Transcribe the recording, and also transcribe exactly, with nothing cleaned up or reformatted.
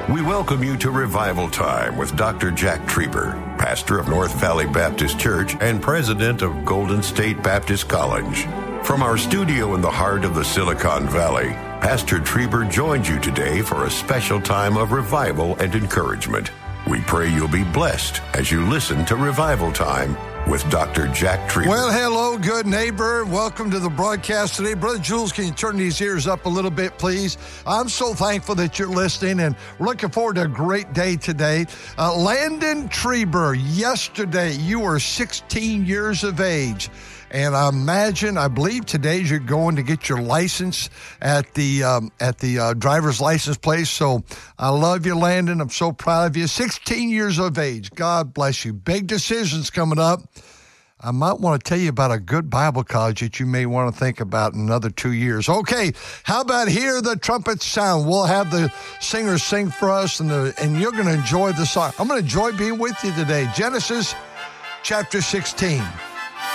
We welcome you to Revival Time with Doctor Jack Trieber, pastor of North Valley Baptist Church and president of Golden State Baptist College. From our studio in the heart of the Silicon Valley, Pastor Trieber joins you today for a special time of revival and encouragement. We pray you'll be blessed as you listen to Revival Time with Doctor Jack Trieber. Well, hello, good neighbor. Welcome to the broadcast today. Brother Jules, can you turn these ears up a little bit, please? I'm so thankful that you're listening, and we're looking forward to a great day today. Uh, Landon Trieber, yesterday you were sixteen years of age. And I imagine, I believe today you're going to get your license at the um, at the uh, driver's license place. So I love you, Landon. I'm so proud of you. sixteen years of age. God bless you. Big decisions coming up. I might want to tell you about a good Bible college that you may want to think about in another two years. Okay, how about Hear the Trumpet Sound? We'll have the singers sing for us, and the and you're going to enjoy the song. I'm going to enjoy being with you today. Genesis chapter sixteen.